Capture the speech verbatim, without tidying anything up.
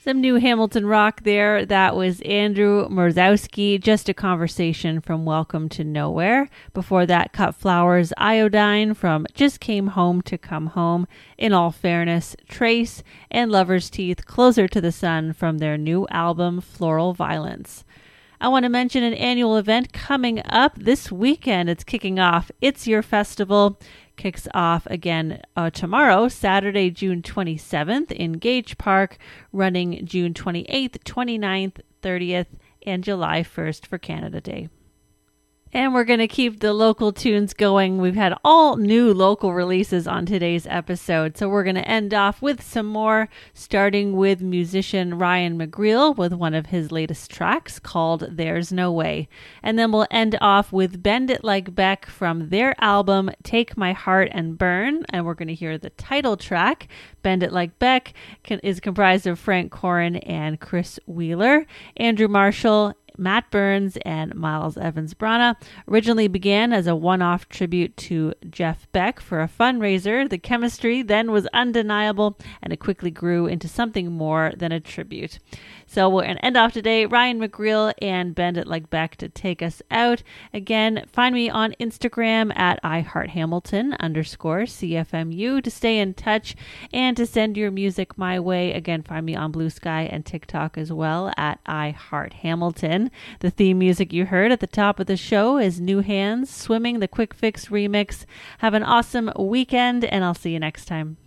Some new Hamilton rock there. That was Andrew Morzowski, Just a Conversation from Welcome to Nowhere. Before that, Cut Flowers, Iodine from Just Came Home to Come Home. In All Fairness, Trace, and Lover's Teeth, Closer to the Sun from their new album, Floral Violence. I want to mention an annual event coming up this weekend. It's kicking off. It's Your Festival. Kicks off again uh, tomorrow, Saturday, June twenty-seventh in Gage Park, running June twenty-eighth, twenty-ninth, thirtieth, and July first for Canada Day. And we're going to keep the local tunes going. We've had all new local releases on today's episode. So we're going to end off with some more, starting with musician Ryan McGreal with one of his latest tracks called There's No Way. And then we'll end off with Bend It Like Beck from their album Take My Heart and Burn. And we're going to hear the title track. Bend It Like Beck can, is comprised of Frank Corin and Chris Wheeler. Andrew Marshall, Matt Burns, and Miles Evans-Brana. Originally began as a one-off tribute to Jeff Beck for a fundraiser. The chemistry then was undeniable, and it quickly grew into something more than a tribute. So we're going to end off today. Ryan McGreal and Bend It Like Beck to take us out. Again, find me on Instagram at iHeartHamilton underscore C F M U to stay in touch and to send your music my way. Again, find me on Blue Sky and TikTok as well at iHeartHamilton. The theme music you heard at the top of the show is New Hands, Swimming, the Quick Fix remix. Have an awesome weekend, and I'll see you next time.